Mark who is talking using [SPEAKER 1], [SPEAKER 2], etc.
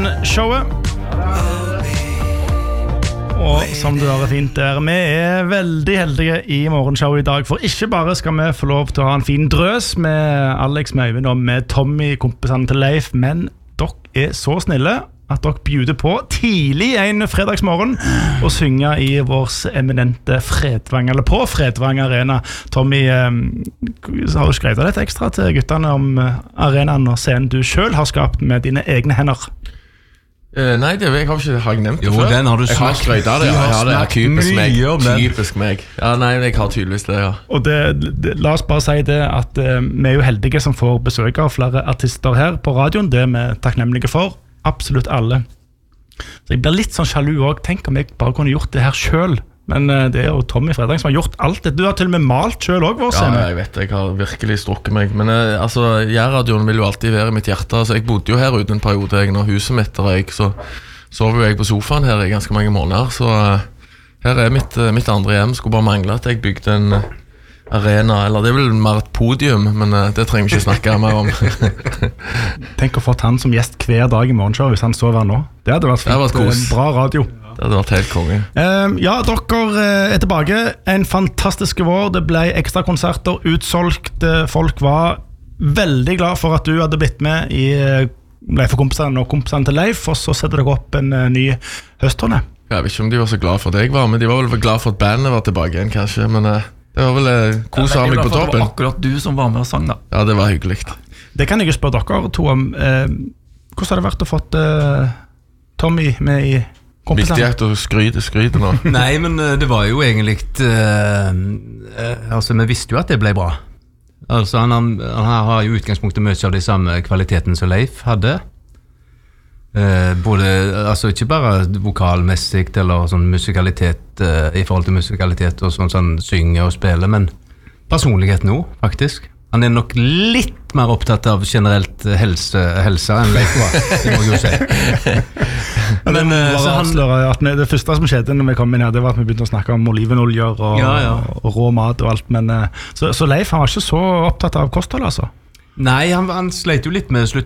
[SPEAKER 1] Morgenshowet. Og som du hører fint der, vi veldig heldige I Morgenshowet I dag, for ikke bare skal vi få lov til å ha en fin drøs med Alex, med Øyvind og med Tommy, kompisene til Leif, men dere så snille at dere bjuder på tidlig en fredagsmorgen og synge I vår eminente Fredvang, eller på Fredvang Arena. Tommy, har du skrevet litt ekstra til guttene om arenaen og scenen du selv har skapt med dine egne hender?
[SPEAKER 2] Nei, det har jeg nevnt det
[SPEAKER 3] før. Jo, den har du sagt.
[SPEAKER 2] Jeg har skrøyt av det, ja, det typisk meg. Ja, nei, jeg har tydeligvis det, ja. Og
[SPEAKER 1] la oss bare si det at vi jo heldige som får besøk av flere artister her på radioen, det vi takknemlige for, absolutt alle. Så jeg blir litt sånn sjalu også, tenk om jeg bare kunne gjort det her selv. Men det jo Tommy Fredrik som har gjort alt det. Du har til og med malt selv også, vår scene.
[SPEAKER 2] Ja, jeg vet, jeg har virkelig strukket meg. Men altså, Jærradioen vil jo alltid være I mitt hjerte. Altså, jeg bodde jo her ute en periode, når huset mitt røyk, så sov jo jeg på sofaen her I ganske mange måneder. Så her mitt andre hjem. Skulle bare mangle at jeg bygde en arena, eller det vel mer et podium, men det trenger vi ikke snakke mer om.
[SPEAKER 1] Tenk å få han som gjest hver dag I morgenshow hvis han sover her nå. Det hadde vært fint, en bra radio.
[SPEAKER 2] Det hadde vært helt konge.
[SPEAKER 1] Ja, dere tilbake. En fantastisk vår. Det ble ekstra konserter, utsolgt. Folk var veldig glad for at du hadde blitt med I Leif og kompisene og kompisene til Leif, og så setter dere opp en ny høstturné.
[SPEAKER 2] Jeg vet ikke om de var så glad for at jeg var, men de var vel glad for at bandet var tilbake igjen, kanskje. Men det var vel kos av meg på toppen.
[SPEAKER 3] Det var akkurat du som var med og sang, da.
[SPEAKER 2] Ja, det var hyggelig.
[SPEAKER 1] Det kan jeg jo spørre dere to om. Hvordan har det vært å få Tommy med I
[SPEAKER 2] viktig at du skryter nå.
[SPEAKER 3] Nei, men det var jo egentlig altså, vi visste jo at det ble bra. Altså, han har jo utgangspunktet mye av de samme kvaliteten som Leif hadde. Både, altså ikke bare vokalmessig eller sånn musikalitet I forhold til musikalitet og sånn synge og spille, men personlighet nå, faktisk. Han nok litt mer opptatt av generelt helse enn Leif var, det må jeg jo si.
[SPEAKER 1] Men så at det første som skjedde når vi kom inn her, det var at vi begynte å snakke om olivenoljer og rå mat og alt, men så Leif han var ikke så opptatt av kosthold, altså?
[SPEAKER 3] Nei, han sleit jo litt med å slutte